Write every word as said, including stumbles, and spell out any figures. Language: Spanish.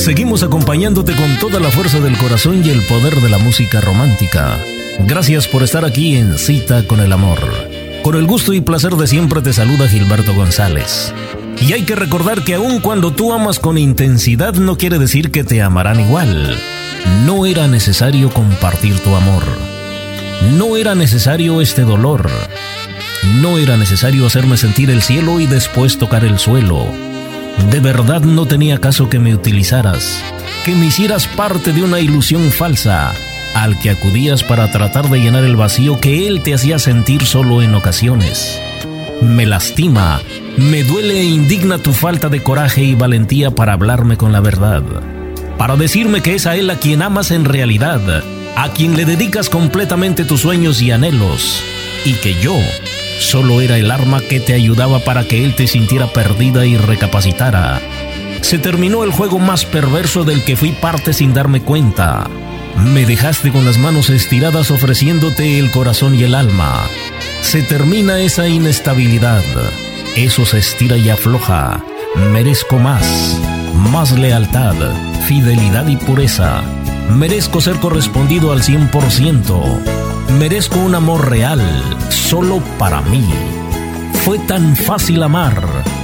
Seguimos acompañándote con toda la fuerza del corazón y el poder de la música romántica. Gracias por estar aquí en Cita con el Amor. Con el gusto y placer de siempre te saluda Gilberto González. Y hay que recordar que aun cuando tú amas con intensidad no quiere decir que te amarán igual. No era necesario compartir tu amor. No era necesario este dolor. No era necesario hacerme sentir el cielo y después tocar el suelo. De verdad no tenía caso que me utilizaras, que me hicieras parte de una ilusión falsa, al que acudías para tratar de llenar el vacío que él te hacía sentir solo en ocasiones. Me lastima, me duele e indigna tu falta de coraje y valentía para hablarme con la verdad, para decirme que es a él a quien amas en realidad, a quien le dedicas completamente tus sueños y anhelos, y que yo solo era el arma que te ayudaba para que él te sintiera perdida y recapacitara. Se terminó el juego más perverso del que fui parte sin darme cuenta. Me dejaste con las manos estiradas ofreciéndote el corazón y el alma. Se termina esa inestabilidad. Eso se estira y afloja. Merezco más, más lealtad, fidelidad y pureza. Merezco ser correspondido al cien por ciento. Merezco un amor real, solo para mí. Fue tan fácil amar,